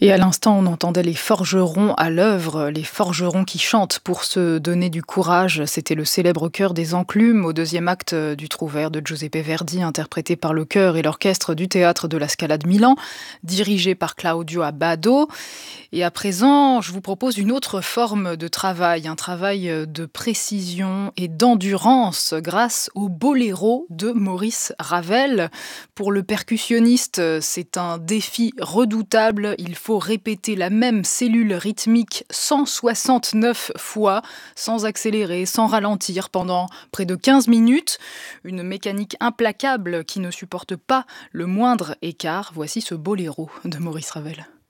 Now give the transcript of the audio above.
Et à l'instant, on entendait les forgerons à l'œuvre, les forgerons qui chantent pour se donner du courage. C'était le célèbre chœur des Enclumes au deuxième acte du Trouvère de Giuseppe Verdi, interprété par le chœur et l'orchestre du Théâtre de la Scala de Milan, dirigé par Claudio Abbado. Et à présent, je vous propose une autre forme de travail, un travail de précision et d'endurance grâce au boléro de Maurice Ravel. Pour le percussionniste, c'est un défi redoutable. Il faut répéter la même cellule rythmique 169 fois, sans accélérer, sans ralentir, pendant près de 15 minutes. Une mécanique implacable qui ne supporte pas le moindre écart. Voici ce boléro de Maurice Ravel.